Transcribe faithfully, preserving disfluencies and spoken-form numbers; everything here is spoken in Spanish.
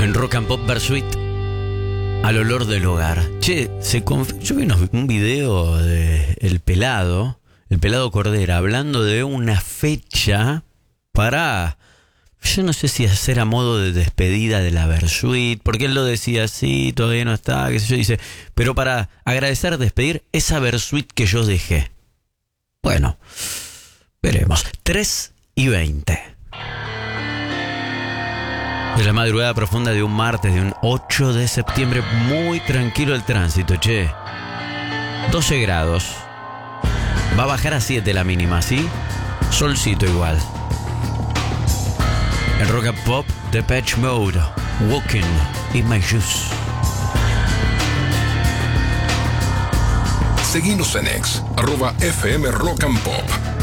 En Rock and Pop Versuit, al olor del hogar. Che, se conf... yo vi unos- un video de El Pelado, El Pelado Cordera, hablando de una fecha para, yo no sé si hacer a modo de despedida de la Versuit, porque él lo decía así, todavía no está, qué sé yo, dice, pero para agradecer, despedir esa Versuit que yo dejé. Bueno, veremos. tres y veinte. De la madrugada profunda de un martes, de un ocho de septiembre, muy tranquilo el tránsito, che. doce grados. Va a bajar a siete la mínima, ¿sí? Solcito igual. En Rock and Pop, Depeche Mode, Walking in My Shoes. Seguinos en X, arroba F M Rock and Pop.